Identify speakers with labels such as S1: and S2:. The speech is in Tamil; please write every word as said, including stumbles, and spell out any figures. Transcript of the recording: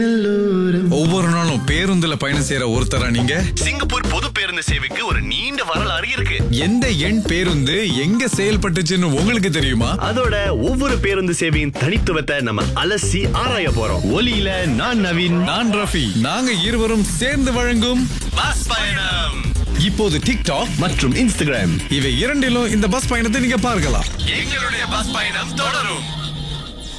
S1: ஒவ்வொரு நாளும் பேருந்துல பயணம் செய்யற ஒருத்தரா நீங்க?
S2: சிங்கப்பூர் பொது பேருந்து சேவைக்கு ஒரு நீண்ட வரலாறு இருக்கு.
S1: எந்த எண் பேருந்து எங்க செயல்பட்டுச்சுன்னு உங்களுக்கு தெரியுமா?
S2: அதோட ஒவ்வொரு பேருந்து சேவையின் தனித்துவத்தை நம்ம அலசி ஆராய போறோம். ஒலியில நான் நவீன்,
S1: நான் ரஃபி. நாங்க இருவரும் சேர்ந்து வழங்கும்
S2: பஸ் பயணம்.
S1: இப்போது டிக்டாக்
S2: மற்றும் இன்ஸ்டாகிராம்
S1: இவை இரண்டிலும் இந்த பஸ் பயணத்தை நீங்க பார்க்கலாம்.
S2: எங்களுடைய பஸ் பயணம் தொடரும்.